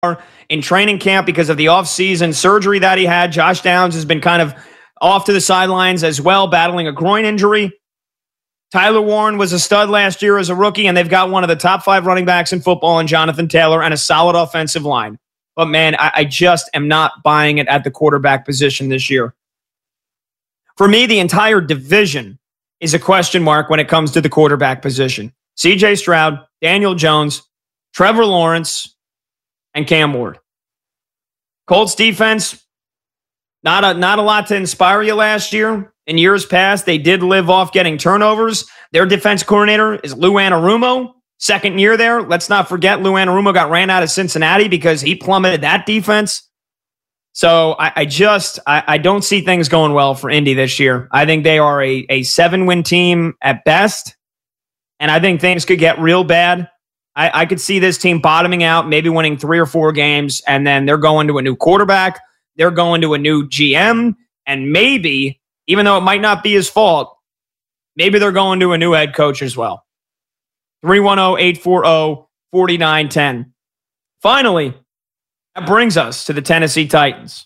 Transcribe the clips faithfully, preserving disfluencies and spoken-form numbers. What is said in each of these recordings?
in training camp because of the offseason surgery that he had. Josh Downs has been kind of off to the sidelines as well, battling a groin injury. Tyler Warren was a stud last year as a rookie, and they've got one of the top five running backs in football in Jonathan Taylor and a solid offensive line. But, man, I, I just am not buying it at the quarterback position this year. For me, the entire division is a question mark when it comes to the quarterback position. C J Stroud, Daniel Jones, Trevor Lawrence, and Cam Ward. Colts defense, not a, not a lot to inspire you last year. In years past, they did live off getting turnovers. Their defense coordinator is Lou Anarumo. Second year there. Let's not forget Lou Anarumo got ran out of Cincinnati because he plummeted that defense. So I, I just, I, I don't see things going well for Indy this year. I think they are a, a seven-win team at best. And I think things could get real bad. I, I could see this team bottoming out, maybe winning three or four games, and then they're going to a new quarterback. They're going to a new G M, and maybe, even though it might not be his fault, maybe they're going to a new head coach as well. three one zero, eight four zero, four nine one zero. Finally, that brings us to the Tennessee Titans.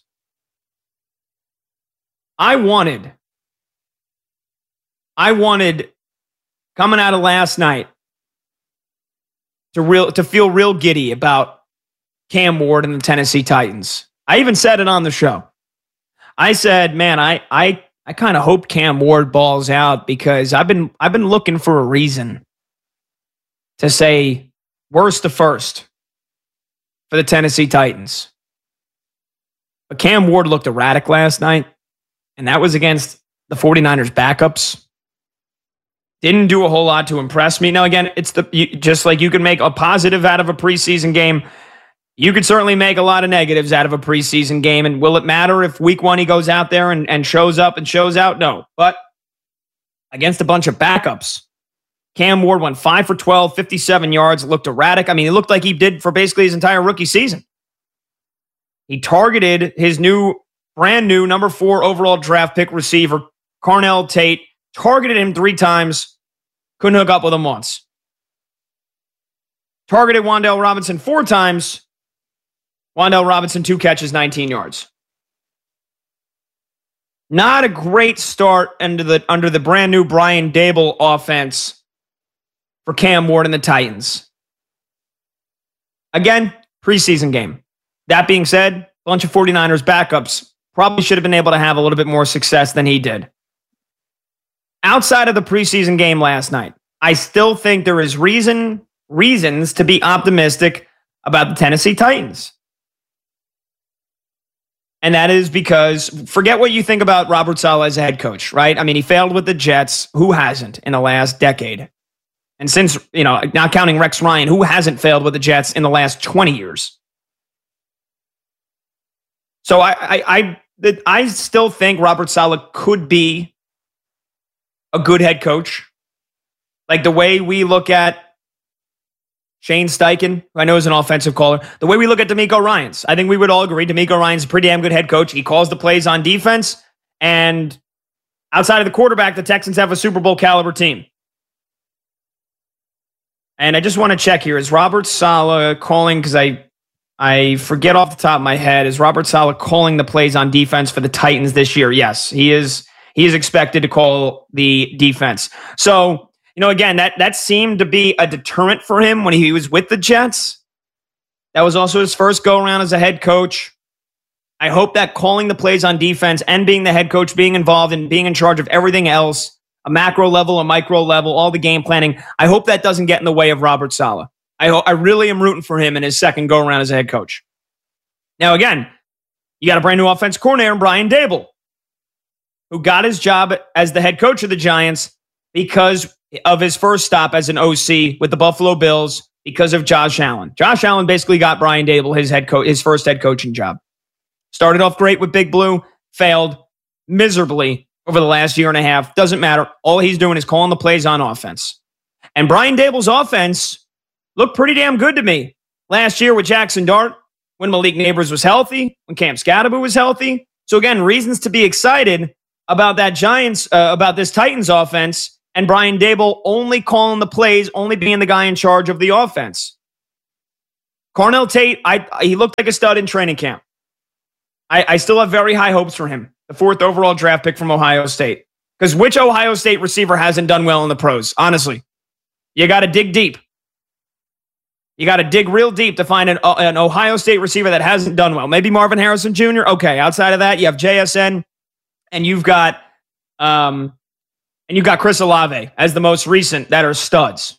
I wanted, I wanted, coming out of last night, to real to feel real giddy about Cam Ward and the Tennessee Titans. I even said it on the show. I said, man, I I I kind of hope Cam Ward balls out because I've been I've been looking for a reason to say worst to first for the Tennessee Titans. But Cam Ward looked erratic last night, and that was against the 49ers backups. Didn't do a whole lot to impress me. Now, again, it's the you, just like you can make a positive out of a preseason game, you could certainly make a lot of negatives out of a preseason game. And will it matter if week one he goes out there and, and shows up and shows out? No. But against a bunch of backups, Cam Ward went five for twelve, fifty-seven yards, looked erratic. I mean, he looked like he did for basically his entire rookie season. He targeted his new, brand new number four overall draft pick receiver, Carnell Tate, targeted him three times, couldn't hook up with him once. Targeted Wan'Dale Robinson four times, Wan'Dale Robinson, two catches, nineteen yards. Not a great start under the, under the brand new Brian Daboll offense for Cam Ward and the Titans. Again, preseason game. That being said, bunch of 49ers backups probably should have been able to have a little bit more success than he did. Outside of the preseason game last night, I still think there is reason, reasons to be optimistic about the Tennessee Titans. And that is because, forget what you think about Robert Saleh as a head coach, right? I mean, he failed with the Jets. Who hasn't in the last decade? And since, you know, not counting Rex Ryan, who hasn't failed with the Jets in the last twenty years? So I, I, I, I still think Robert Saleh could be a good head coach. Like the way we look at Shane Steichen, who I know is an offensive caller, the way we look at DeMeco Ryans, I think we would all agree DeMeco Ryans is a pretty damn good head coach. He calls the plays on defense, and outside of the quarterback, the Texans have a Super Bowl caliber team. And I just want to check here. Is Robert Saleh calling, because I I forget off the top of my head, is Robert Saleh calling the plays on defense for the Titans this year? Yes, he is. He is expected to call the defense. So, you know, again, that, that seemed to be a deterrent for him when he was with the Jets. That was also his first go-around as a head coach. I hope that calling the plays on defense and being the head coach, being involved and being in charge of everything else, a macro level, a micro level, all the game planning, I hope that doesn't get in the way of Robert Saleh. I, ho- I really am rooting for him in his second go-around as a head coach. Now, again, you got a brand new offense coordinator, Brian Daboll, who got his job as the head coach of the Giants because of his first stop as an O C with the Buffalo Bills because of Josh Allen. Josh Allen basically got Brian Daboll his head coach, his first head coaching job. Started off great with Big Blue, failed miserably over the last year and a half. Doesn't matter. All he's doing is calling the plays on offense. And Brian Daboll's offense looked pretty damn good to me last year with Jackson Dart, when Malik Neighbors was healthy, when Cam Scadaboo was healthy. So again, reasons to be excited about that Giants, uh, about this Titans offense, and Brian Daboll only calling the plays, only being the guy in charge of the offense. Cornell Tate, I, he looked like a stud in training camp. I, I still have very high hopes for him. The fourth overall draft pick from Ohio State. Because which Ohio State receiver hasn't done well in the pros? Honestly. You got to dig deep. You got to dig real deep to find an, uh, an Ohio State receiver that hasn't done well. Maybe Marvin Harrison Junior Okay, outside of that, you have J S N, and you've got um, and you've got Chris Olave as the most recent that are studs.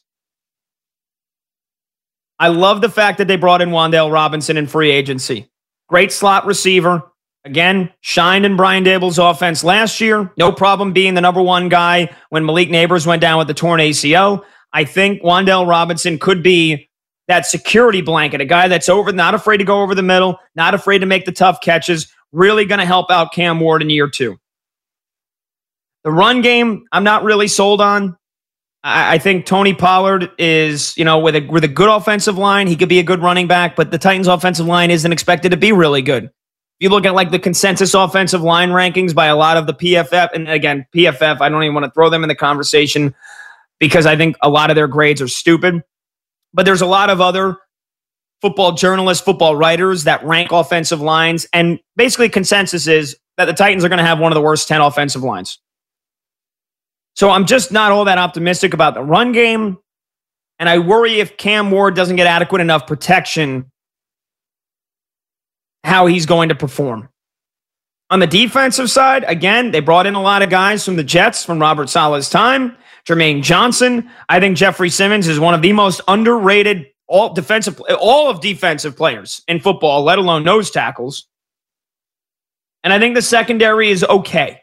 I love the fact that they brought in Wan'Dale Robinson in free agency. Great slot receiver. Again, shined in Brian Dable's offense last year. No problem being the number one guy when Malik Neighbors went down with the torn A C O. I think Wan'Dale Robinson could be that security blanket, a guy that's over, not afraid to go over the middle, not afraid to make the tough catches, really going to help out Cam Ward in year two. The run game, I'm not really sold on. I, I think Tony Pollard is, you know, with a with a good offensive line, he could be a good running back, but the Titans' offensive line isn't expected to be really good. If you look at like the consensus offensive line rankings by a lot of the P F F, and again, P F F, I don't even want to throw them in the conversation because I think a lot of their grades are stupid. But there's a lot of other football journalists, football writers that rank offensive lines. And basically consensus is that the Titans are going to have one of the worst ten offensive lines. So I'm just not all that optimistic about the run game. And I worry if Cam Ward doesn't get adequate enough protection, how he's going to perform. On the defensive side, again, they brought in a lot of guys from the Jets, from Robert Saleh's time. Jermaine Johnson. I think Jeffrey Simmons is one of the most underrated all defensive, all of defensive players in football, let alone nose tackles. And I think the secondary is okay.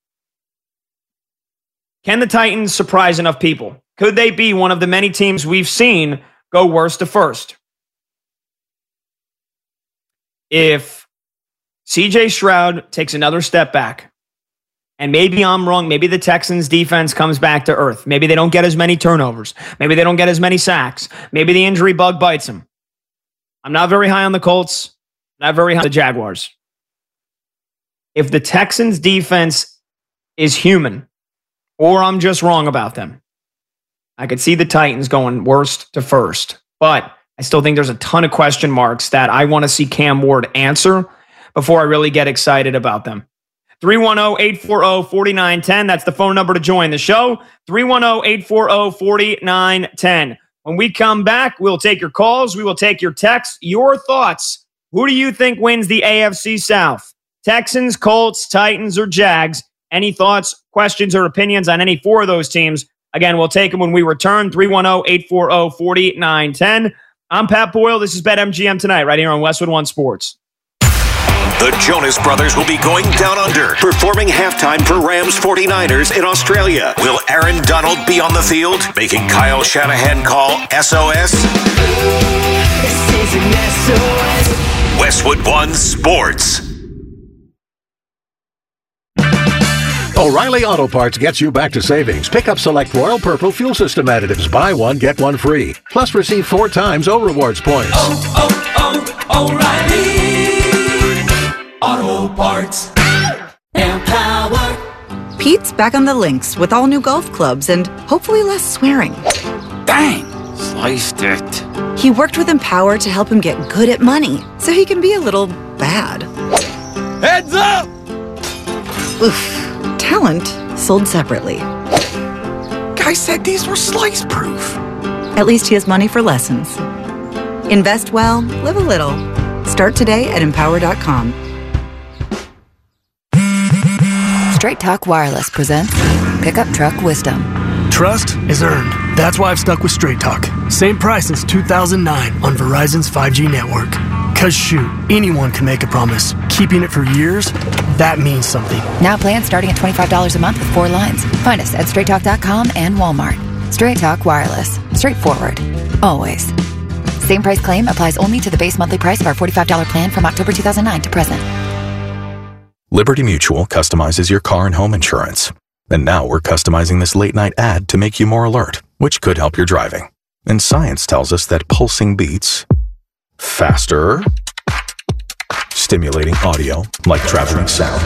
Can the Titans surprise enough people? Could they be one of the many teams we've seen go worst to first? If C J Stroud takes another step back, and maybe I'm wrong. Maybe the Texans defense comes back to earth. Maybe they don't get as many turnovers. Maybe they don't get as many sacks. Maybe the injury bug bites them. I'm not very high on the Colts. Not very high on the Jaguars. If the Texans defense is human, or I'm just wrong about them, I could see the Titans going worst to first. But I still think there's a ton of question marks that I want to see Cam Ward answer before I really get excited about them. three one zero, eight four zero, four nine one zero. That's the phone number to join the show. three one zero, eight four zero, four nine one zero. When we come back, we'll take your calls. We will take your texts. Your thoughts. Who do you think wins the A F C South? Texans, Colts, Titans, or Jags? Any thoughts, questions, or opinions on any four of those teams? Again, we'll take them when we return. three one zero, eight four zero, four nine one zero. I'm Pat Boyle. This is BetMGM Tonight right here on Westwood One Sports. The Jonas Brothers will be going down under, performing halftime for Rams forty-niners in Australia. Will Aaron Donald be on the field, making Kyle Shanahan call S O S? This is an S O S. Westwood One Sports. O'Reilly Auto Parts gets you back to savings. Pick up select Royal Purple fuel system additives. Buy one, get one free. Plus receive four times O Rewards points. Oh, oh, oh, O'Reilly Auto Parts. Empower. Pete's back on the links with all new golf clubs and hopefully less swearing. Dang, sliced it. He worked with Empower to help him get good at money so he can be a little bad. Heads up! Oof. Talent sold separately. Guy said these were slice proof. At least he has money for lessons. Invest well, live a little. Start today at empower dot com. Straight Talk Wireless presents Pickup Truck Wisdom. Trust is earned. That's why I've stuck with Straight Talk. Same price since two thousand nine on Verizon's five G network. Cause shoot, anyone can make a promise. Keeping it for years, that means something. Now plans starting at twenty-five dollars a month with four lines. Find us at straight talk dot com and Walmart. Straight Talk Wireless. Straightforward. Always. Same price claim applies only to the base monthly price of our forty-five dollars plan from October two thousand nine to present. Liberty Mutual customizes your car and home insurance. And now we're customizing this late night ad to make you more alert, which could help your driving. And science tells us that pulsing beats, faster, stimulating audio like traveling sound,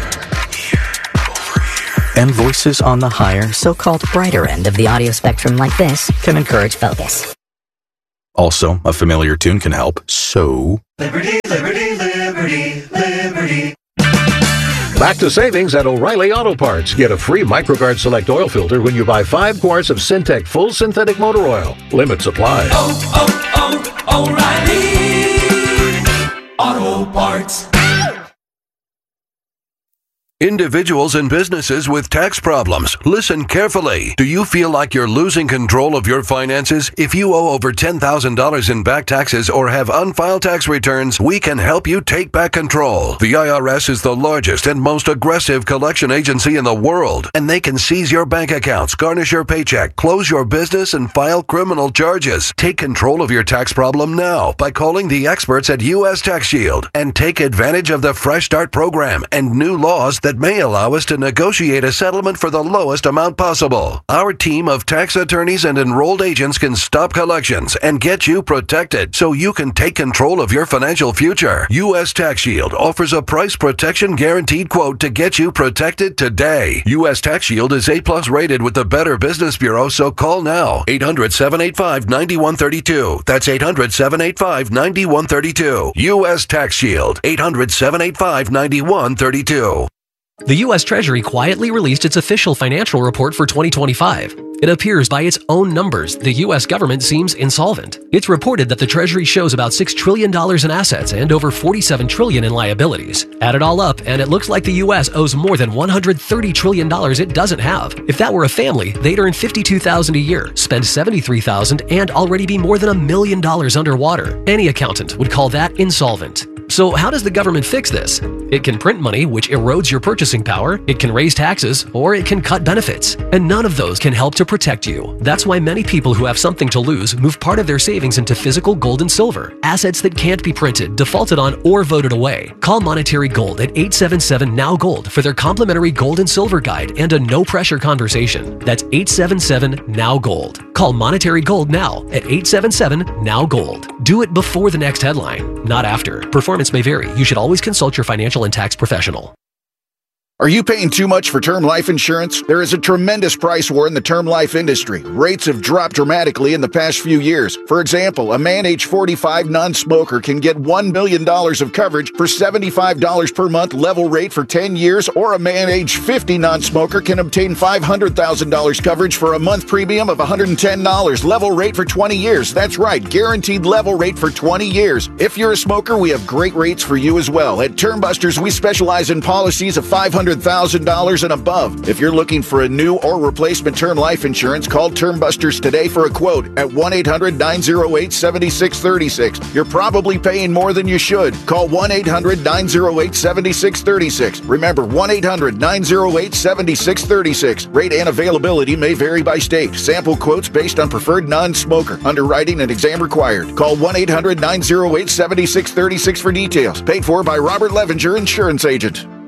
and voices on the higher, so-called brighter end of the audio spectrum like this can encourage focus. Also, a familiar tune can help, so... Liberty, liberty, liberty, liberty. Back to savings at O'Reilly Auto Parts. Get a free MicroGuard Select Oil Filter when you buy five quarts of Syntec Full Synthetic Motor Oil. Limit supply. Oh, oh, oh, O'Reilly Auto Parts. Individuals and businesses with tax problems, listen carefully. Do you feel like you're losing control of your finances? If you owe over ten thousand dollars in back taxes or have unfiled tax returns, we can help you take back control. The I R S is the largest and most aggressive collection agency in the world, and they can seize your bank accounts, garnish your paycheck, close your business, and file criminal charges. Take control of your tax problem now by calling the experts at U S Tax Shield and take advantage of the Fresh Start program and new laws that may allow us to negotiate a settlement for the lowest amount possible. Our team of tax attorneys and enrolled agents can stop collections and get you protected so you can take control of your financial future. U S Tax Shield offers a price protection guaranteed quote to get you protected today. U S Tax Shield is A plus rated with the Better Business Bureau, so call now. eight hundred, seven eight five, nine one three two. That's eight hundred, seven eight five, nine one three two. U S Tax Shield. eight hundred, seven eight five, nine one three two. The U S Treasury quietly released its official financial report for twenty twenty-five. It appears by its own numbers, the U S government seems insolvent. It's reported that the Treasury shows about six trillion dollars in assets and over forty-seven trillion dollars in liabilities. Add it all up, and it looks like the U S owes more than one hundred thirty trillion dollars it doesn't have. If that were a family, they'd earn fifty-two thousand dollars a year, spend seventy-three thousand dollars, and already be more than a million dollars underwater. Any accountant would call that insolvent. So how does the government fix this? It can print money, which erodes your purchasing power, it can raise taxes, or it can cut benefits. And none of those can help to protect you. That's why many people who have something to lose move part of their savings into physical gold and silver, assets that can't be printed, defaulted on, or voted away. Call Monetary Gold at eight seven seven, N O W Gold for their complimentary gold and silver guide and a no-pressure conversation. That's eight seven seven, N O W Gold. Call Monetary Gold now at eight seven seven, N O W Gold. Do it before the next headline, not after. Performance may vary. You should always consult your financial and tax professional. Are you paying too much for term life insurance? There is a tremendous price war in the term life industry. Rates have dropped dramatically in the past few years. For example, a man age forty-five non-smoker can get one million dollars of coverage for seventy-five dollars per month level rate for ten years, or a man age fifty non-smoker can obtain five hundred thousand dollars coverage for a month premium of one hundred ten dollars level rate for twenty years. That's right, guaranteed level rate for twenty years. If you're a smoker, we have great rates for you as well. At Term Busters, we specialize in policies of five hundred thousand dollars and above. If you're looking for a new or replacement term life insurance, call Term Busters today for a quote at one eight hundred, nine oh eight, seven six three six. You're probably paying more than you should. Call one eight hundred, nine oh eight, seven six three six. Remember, one eight hundred, nine oh eight, seven six three six. Rate and availability may vary by state. Sample quotes based on preferred non-smoker. Underwriting and exam required. Call one eight hundred, nine oh eight, seven six three six for details. Paid for by Robert Levenger, Insurance Agent.